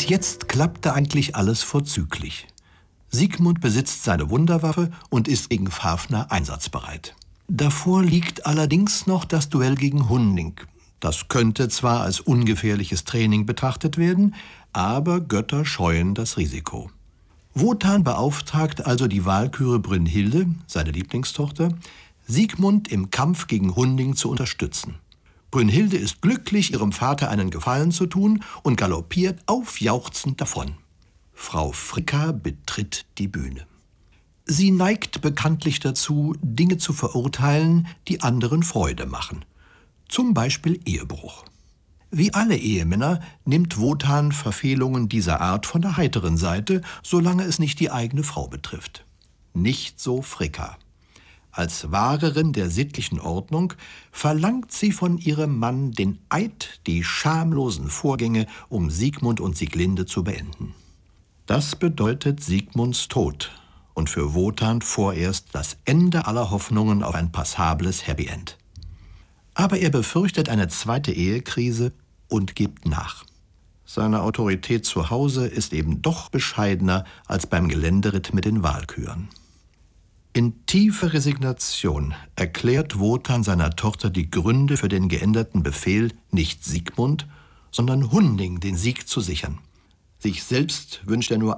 jetzt klappte eigentlich alles vorzüglich. Siegmund besitzt seine Wunderwaffe und ist gegen Fafner einsatzbereit. Davor liegt allerdings noch das Duell gegen Hunding. Das könnte zwar als ungefährliches Training betrachtet werden, aber Götter scheuen das Risiko. Wotan beauftragt also die Walküre Brünnhilde, seine Lieblingstochter, Siegmund im Kampf gegen Hunding zu unterstützen. Brünnhilde ist glücklich, ihrem Vater einen Gefallen zu tun und galoppiert aufjauchzend davon. Frau Fricka betritt die Bühne. Sie neigt bekanntlich dazu, Dinge zu verurteilen, die anderen Freude machen. Zum Beispiel Ehebruch. Wie alle Ehemänner nimmt Wotan Verfehlungen dieser Art von der heiteren Seite, solange es nicht die eigene Frau betrifft. Nicht so Fricka. Als Wahrerin der sittlichen Ordnung verlangt sie von ihrem Mann den Eid, die schamlosen Vorgänge um Siegmund und Sieglinde zu beenden. Das bedeutet Siegmunds Tod und für Wotan vorerst das Ende aller Hoffnungen auf ein passables Happy End. Aber er befürchtet eine zweite Ehekrise und gibt nach. Seine Autorität zu Hause ist eben doch bescheidener als beim Geländeritt mit den Walküren. In tiefer Resignation erklärt Wotan seiner Tochter die Gründe für den geänderten Befehl, nicht Siegmund, sondern Hunding den Sieg zu sichern. Sich selbst wünscht er nur